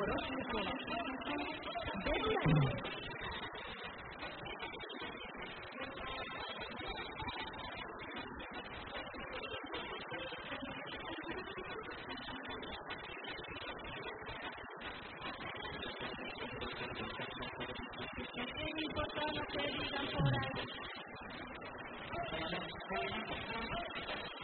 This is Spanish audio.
horóscopo de Durango. No importa lo que digan por ahí.